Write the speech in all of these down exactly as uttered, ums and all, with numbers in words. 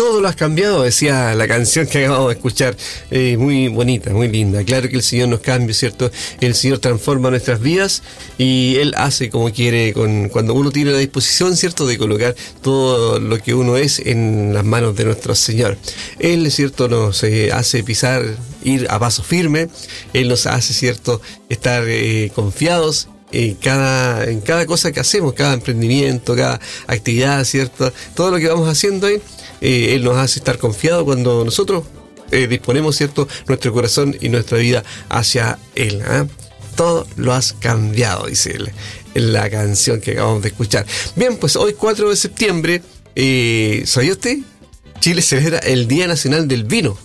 Todo lo has cambiado, decía la canción que acabamos de escuchar. Eh, muy bonita, muy linda. Claro que el Señor nos cambia, ¿cierto? El Señor transforma nuestras vidas y Él hace como quiere con, cuando uno tiene la disposición, ¿cierto?, de colocar todo lo que uno es en las manos de nuestro Señor. Él, ¿cierto?, nos eh, hace pisar, ir a paso firme. Él nos hace, ¿cierto?, estar eh, confiados en cada, en cada cosa que hacemos, cada emprendimiento, cada actividad, ¿cierto? Todo lo que vamos haciendo ahí. Eh, él nos hace estar confiados cuando nosotros eh, disponemos, ¿cierto?, nuestro corazón y nuestra vida hacia Él. ¿eh? Todo lo has cambiado, dice él en la canción que acabamos de escuchar. Bien, pues hoy cuatro de septiembre, eh, ¿sabía usted? Chile celebra el Día Nacional del Vino.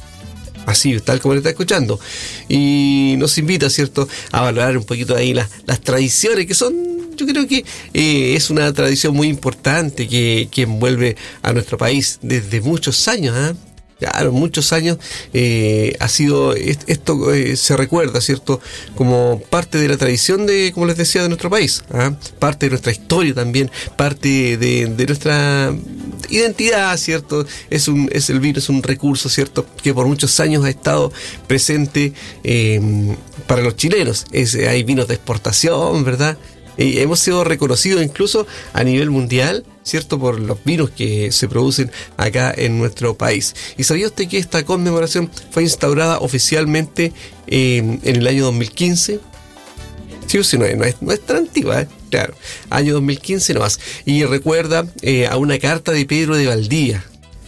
Así, tal como le está escuchando. Y nos invita, ¿cierto?, a valorar un poquito ahí las, las tradiciones que son... Yo creo que eh, es una tradición muy importante que, que envuelve a nuestro país desde muchos años, ¿eh? Claro, muchos años eh, ha sido, esto eh, se recuerda, ¿cierto?, como parte de la tradición de, como les decía, de nuestro país, ¿eh? Parte de nuestra historia también, parte de, de nuestra identidad, ¿cierto? Es un, es el vino, es un recurso, ¿cierto?, que por muchos años ha estado presente eh, para los chilenos. Es, hay vinos de exportación, ¿verdad? Y hemos sido reconocidos incluso a nivel mundial, ¿cierto?, por los vinos que se producen acá en nuestro país. ¿Y sabía usted que esta conmemoración fue instaurada oficialmente eh, en el año dos mil quince? Sí o sí, no es, no es, no es tan antigua, ¿eh? Claro, año dos mil quince nomás. Y recuerda eh, a una carta de Pedro de Valdivia.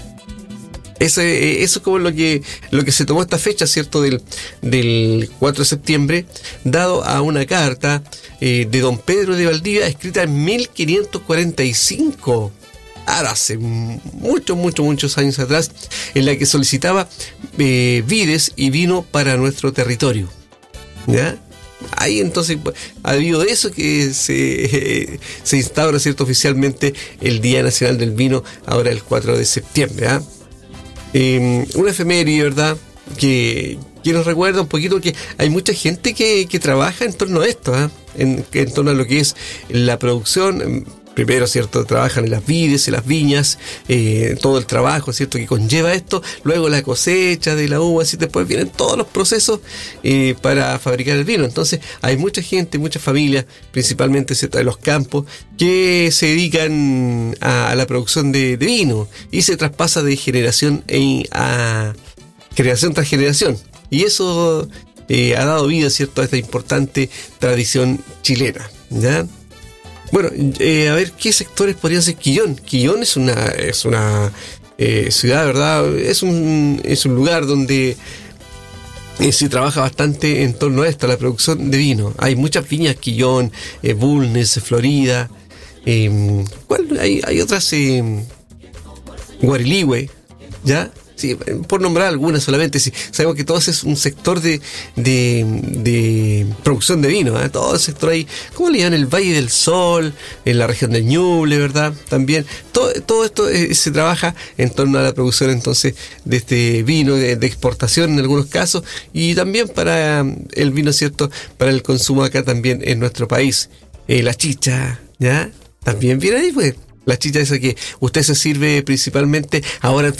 Eso, eso es como lo que, lo que se tomó esta fecha, ¿cierto?, del, del cuatro de septiembre, dado a una carta eh, de don Pedro de Valdivia, escrita en mil quinientos cuarenta y cinco, ahora hace muchos, muchos, muchos años atrás, en la que solicitaba eh, vides y vino para nuestro territorio. ¿Ya? Ahí entonces ha habido eso que se, eh, se instaura, ¿cierto?, oficialmente el Día Nacional del Vino, ahora el cuatro de septiembre, ¿ah? ¿eh? Eh, una efeméride, ¿verdad?, que, que nos recuerda un poquito que hay mucha gente que, que trabaja en torno a esto, ¿eh? en, en torno a lo que es la producción. Primero, ¿cierto?, trabajan en las vides, en las viñas, eh, todo el trabajo, ¿cierto?, que conlleva esto. Luego la cosecha de la uva, y después vienen todos los procesos eh, para fabricar el vino. Entonces hay mucha gente, muchas familias, principalmente, ¿cierto?, de los campos, que se dedican a, a la producción de, de vino y se traspasa de generación en, a generación tras generación. Y eso eh, ha dado vida, ¿cierto?, a esta importante tradición chilena, ¿ya? Bueno, eh, a ver, ¿qué sectores podrían ser? Quillón. Quillón es una es una eh, ciudad, ¿verdad? Es un es un lugar donde eh, se trabaja bastante en torno a esto, a la producción de vino. Hay muchas viñas, Quillón, eh, Bulnes, Florida. Eh, ¿cuál? Hay, hay otras, eh, Guariligüe, ¿ya? Sí, por nombrar algunas solamente. Sí, sabemos que todo es un sector de, de, de producción de vino, ¿eh? Todo el sector ahí, ¿cómo le llaman? El Valle del Sol, en la región del Ñuble, ¿verdad? También, todo, todo esto eh, se trabaja en torno a la producción entonces de este vino, de, de exportación en algunos casos, y también para el vino, ¿cierto?, para el consumo acá también en nuestro país. Eh, la chicha, ¿ya? También viene ahí, pues. La chicha esa que usted se sirve principalmente ahora en